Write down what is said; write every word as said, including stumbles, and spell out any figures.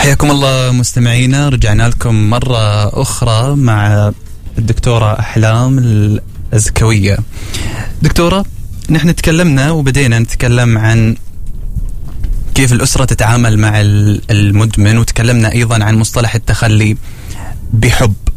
حياكم الله مستمعينا، رجعنا لكم مرة أخرى مع الدكتورة أحلام الأزكوية. دكتورة، نحن تكلمنا وبدينا نتكلم عن كيف الأسرة تتعامل مع المدمن، وتكلمنا أيضا عن مصطلح التخلي بحب.